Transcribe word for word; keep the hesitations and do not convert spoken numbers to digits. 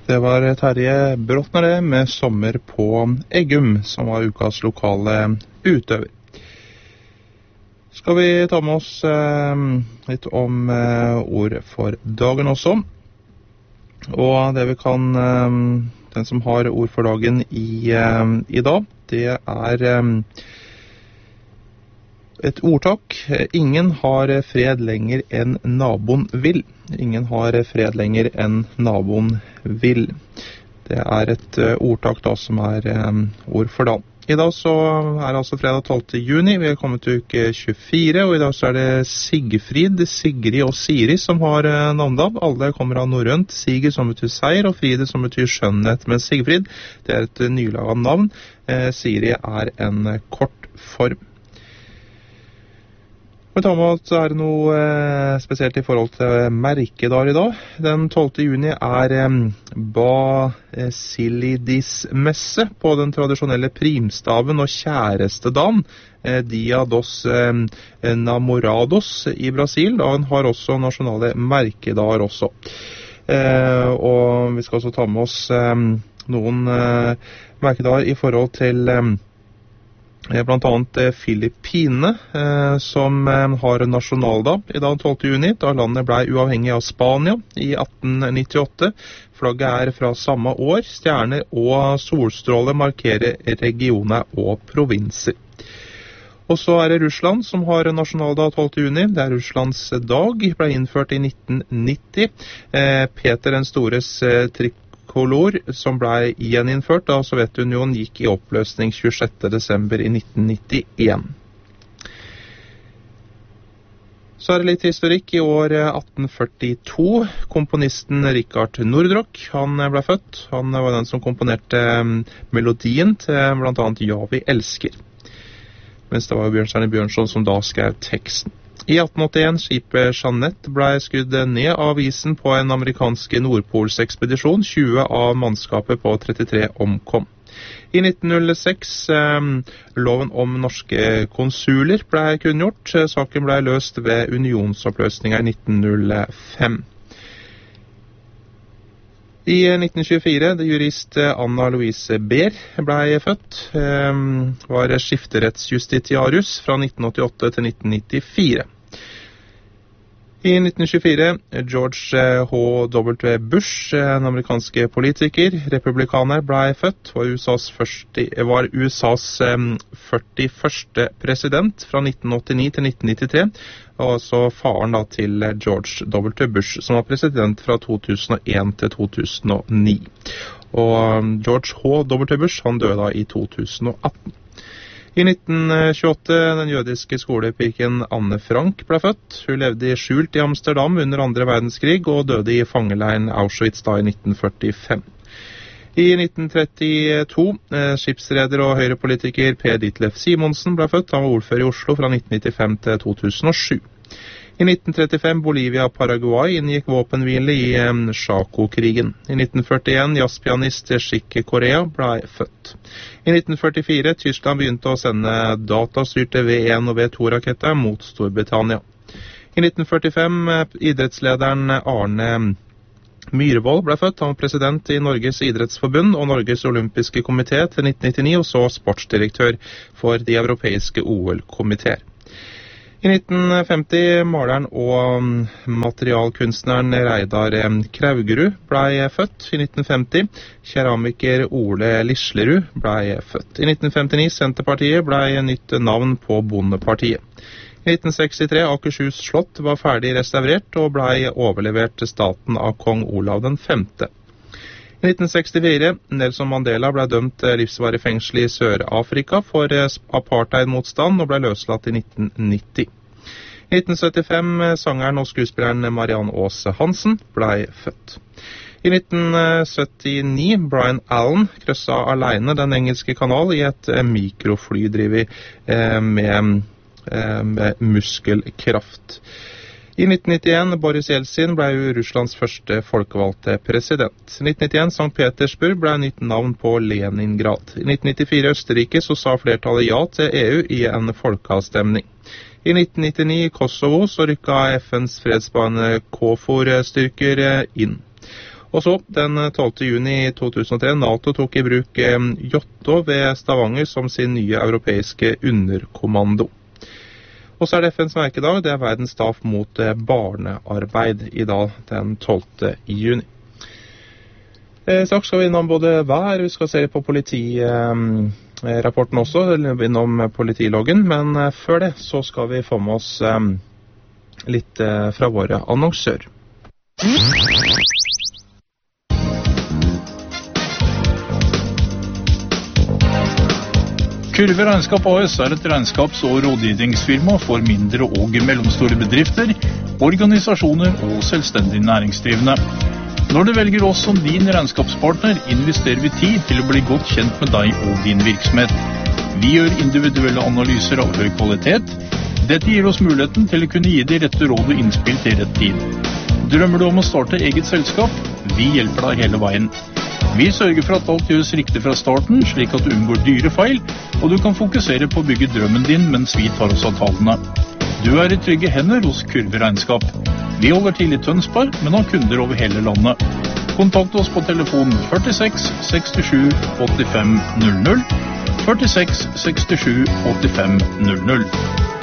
Det var Terje Brottner det, med Sommer på Eggum, som var ukas lokale utøver. Skal vi ta med oss eh, litt om eh, ord for dagen også. Og det vi kan, eh, den som har ord for dagen i, eh, i dag, det er eh, et ordtak. Ingen har fred lenger enn naboen vil. Ingen har fred lenger enn naboen vil. Det er et uh, ordtak da som er um, ord for dagen. I dag så er det altså fredag tolvte juni, vi er kommet til uke tjuefire, og i dag så er det Sigfrid, Sigrid og Siri som har uh, navndag. Alle kommer av norrønt. Sigrid som betyr seier, og Fride som betyr skjønnhet. Men Sigfrid, det er et uh, nylaget navn. Uh, Siri er en uh, kort form. Vi tar med at det er noe eh, spesielt i forhold til merkedager i dag. Den tolvte juni er eh, Basilidismesse på den tradisjonelle primstaven og kjærestedagen, eh, Dia dos eh, Namorados i Brasil. Den har også nasjonale merkedager også. Eh, og vi skal også ta med oss eh, noen eh, merkedager i forhold til eh, blant annet Filippinene, eh, som eh, har nasjonaldag i dag tolvte juni, da landet ble uavhengig av Spania i atten nittiåtte. Flagget er fra samme år. Stjerner og solstråler markerer regioner og provinser. Og så er det Russland som har nasjonaldag tolvte juni. Det er Russlands dag, ble innført i nitten nitti. Eh, Peter den stores eh, trikk kolor som ble gjeninnført da Sovjetunionen gikk i oppløsning tjuesjette desember i nitten nittien. Så er det litt historikk. I år atten førtito, komponisten Richard Nordrock, han ble født. Han var den som komponerte melodien til blant annet Ja, vi elsker. Mens det var Bjørnstjerne Bjørnson som da skrev teksten. I atten åttien, skipet Jeanette ble skutt ned av isen på en amerikansk nordpolsekspedisjon. tjue av mannskapet på trettitre omkom. I nitten null seks, eh, loven om norske konsuler ble kunngjort. Saken ble løst ved unionsoppløsninga i nitten null fem. I nitten tjuefire, det jurist Anna Louise Behr ble født, eh, var skifterettsjustitiarius fra nitten åttiåtte til nitten nittifire. I nitten tjuefire, George H W Bush, en amerikansk politiker, republikaner, ble født, var U S A's, første, var U S A's um, førtiførste president fra nitten åttini til nitten nittitre, og så faren da til George W Bush, som var president fra to tusen og en til to tusen og ni. Og um, George H W Bush, han døde da i to tusen og atten. I nitten tjueåtte, den jødiske skolepiken Anne Frank ble født. Hun levde i skjult i Amsterdam under andre verdenskrig og døde i fangeleiren Auschwitz da i nitten førtifem. I nitten trettito, eh, skipsreder og høyrepolitiker Per Ditlev Simonsen ble født. Han var ordfører i Oslo fra nitten nittifem til to tusen og sju. I nitten trettifem, Bolivia og Paraguay inngikk våpenhvile i eh, Chaco-krigen. I nitten førtien, jazzpianist Chick Corea ble født. I nitten førtifire, Tyskland begynte å sende datastyrte V en og V to-raketter mot Storbritannia. I nitten førtifem, idrettslederen Arne Myhrvold ble født. Han var president i Norges idrettsforbund og Norges olympiske komité til nitten nittini, og så sportsdirektør for de europeiske O L-komiteer. I nitten femti, maleren og materialkunstneren Reidar Kraugerud ble født. I nitten femti, keramiker Ole Lislerud ble født. I nitten femtini, Senterpartiet ble nytt navn på Bondepartiet. I nitten sekstitre, Akershus slott var ferdig restaurert og ble overlevert til staten av kong Olav den femte. I nitten sekstifire, Nelson Mandela ble dømt til livsvarig fengsel i Sør-Afrika for apartheidmotstand og ble løslatt i nitten nitti. I nitten syttifem, sangeren og skuespilleren Marianne Aase Hansen ble født. I nitten syttini, Brian Allen krøssa alene den engelske kanal i et mikrofly drivet med, med muskelkraft. I nitten nittien, Boris Jeltsin ble jo Russlands første folkevalgte president. I nitten nittien, Sankt Petersburg ble nytt navn på Leningrad. I nitten nittifire, Østerrike, så sa flertallet ja til E U i en folkeavstemning. I nitten nittini, i Kosovo, så rykka F N's fredsbane KFOR-styrker inn. Og så, den tolvte juni to tusen og tre, NATO tok i bruk J T O ved Stavanger som sin nye europeiske underkommando. Og så er det F N's merkedag, det er verdens dag mot barnearbeid i dag, den tolvte juni. Eh, Straks skal vi innom både vær, vi skal se på politirapporten også, eller innom politiloggen, men eh, før det så skal vi få med oss eh, litt eh, fra våre annonsører. Kurve Regnskap A S er et regnskaps- og rådgivningsfirma for mindre og mellomstore bedrifter, organisasjoner og selvstendig næringsdrivende. Når du velger oss som din regnskapspartner, investerer vi tid til å bli godt kjent med deg og din virksomhet. Vi gjør individuelle analyser av høy kvalitet. Dette gir oss muligheten til å kunne gi de rette råd og innspill til rett tid. Drømmer du om å starte eget selskap? Vi hjelper deg hele veien. Vi sørger for at alt gjøres riktig fra starten, slik at du unngår dyre feil, og du kan fokusere på å bygge drømmen din mens vi tar oss av tallene. Du er i trygge hender hos Kurve Regnskap. Vi holder til i Tønsberg, men har kunder over hele landet. Kontakt oss på telefon førtiseks sekstisju åttifem null null, førtiseks sekstisju åttifem null null.